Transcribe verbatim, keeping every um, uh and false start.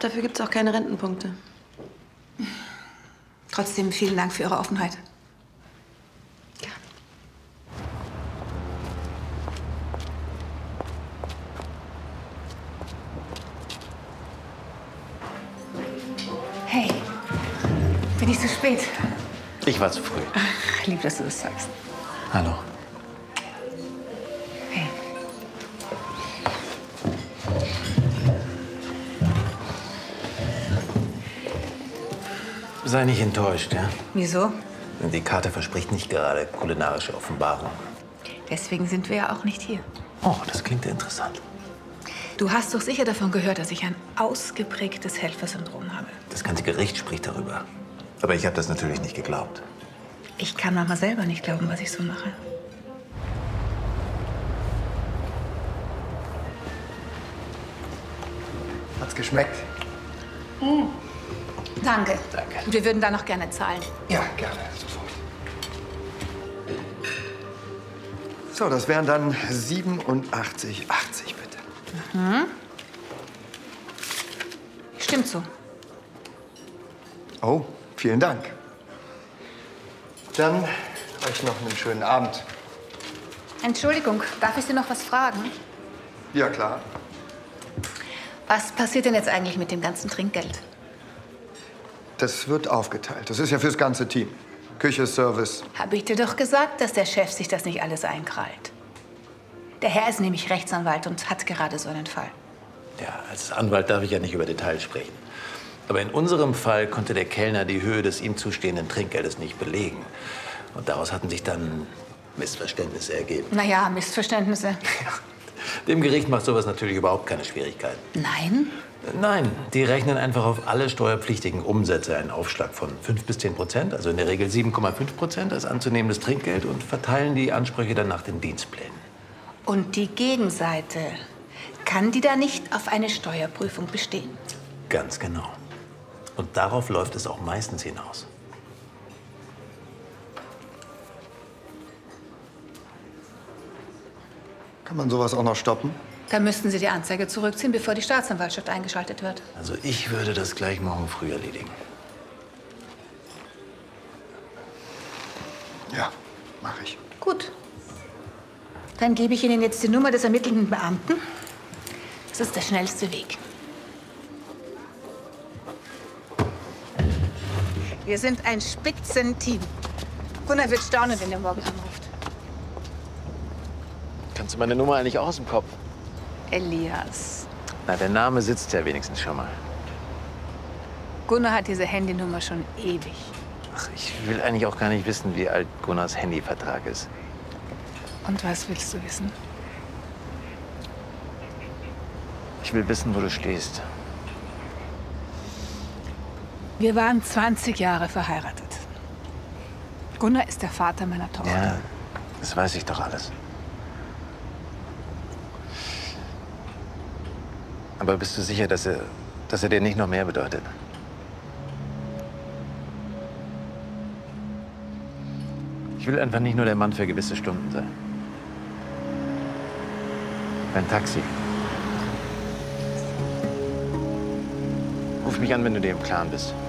dafür gibt es auch keine Rentenpunkte. Trotzdem vielen Dank für Ihre Offenheit. Ja. Hey, bin ich zu spät? Ich war zu früh. Ach, lieb, dass du das sagst. Hallo. Hey. Sei nicht enttäuscht, ja? Wieso? Die Karte verspricht nicht gerade kulinarische Offenbarung. Deswegen sind wir ja auch nicht hier. Oh, das klingt interessant. Du hast doch sicher davon gehört, dass ich ein ausgeprägtes Helfersyndrom habe. Das ganze Gericht spricht darüber. Aber ich habe das natürlich nicht geglaubt. Ich kann manchmal selber nicht glauben, was ich so mache. Hat's geschmeckt? Mm. Danke. Danke. Und wir würden da noch gerne zahlen. Ja, gerne. Sofort. So, das wären dann siebenundachtzig achtzig, bitte. Mhm. Stimmt so. Oh, vielen Dank. Dann euch noch einen schönen Abend. Entschuldigung, darf ich Sie noch was fragen? Ja, klar. Was passiert denn jetzt eigentlich mit dem ganzen Trinkgeld? Das wird aufgeteilt. Das ist ja fürs ganze Team. Küche, Service. Habe ich dir doch gesagt, dass der Chef sich das nicht alles einkrallt. Der Herr ist nämlich Rechtsanwalt und hat gerade so einen Fall. Ja, als Anwalt darf ich ja nicht über Details sprechen. Aber in unserem Fall konnte der Kellner die Höhe des ihm zustehenden Trinkgeldes nicht belegen. Und daraus hatten sich dann Missverständnisse ergeben. Naja, Missverständnisse. Dem Gericht macht sowas natürlich überhaupt keine Schwierigkeiten. Nein? Nein, die rechnen einfach auf alle steuerpflichtigen Umsätze einen Aufschlag von fünf bis zehn Prozent, also in der Regel sieben Komma fünf Prozent als anzunehmendes Trinkgeld und verteilen die Ansprüche dann nach den Dienstplänen. Und die Gegenseite, kann die da nicht auf eine Steuerprüfung bestehen? Ganz genau. Und darauf läuft es auch meistens hinaus. Kann man sowas auch noch stoppen? Dann müssten Sie die Anzeige zurückziehen, bevor die Staatsanwaltschaft eingeschaltet wird. Also ich würde das gleich morgen früh erledigen. Ja, mache ich. Gut. Dann gebe ich Ihnen jetzt die Nummer des ermittelnden Beamten. Das ist der schnellste Weg. Wir sind ein Spitzenteam. Gunnar wird staunen, wenn er morgen anruft. Kannst du meine Nummer eigentlich auch aus dem Kopf? Elias. Na, der Name sitzt ja wenigstens schon mal. Gunnar hat diese Handynummer schon ewig. Ach, ich will eigentlich auch gar nicht wissen, wie alt Gunnars Handyvertrag ist. Und was willst du wissen? Ich will wissen, wo du stehst. Wir waren zwanzig Jahre verheiratet. Gunnar ist der Vater meiner Tochter. Ja, das weiß ich doch alles. Aber bist du sicher, dass er, dass er dir nicht noch mehr bedeutet? Ich will einfach nicht nur der Mann für gewisse Stunden sein. Dein Taxi. Ruf mich an, wenn du dir im Klaren bist.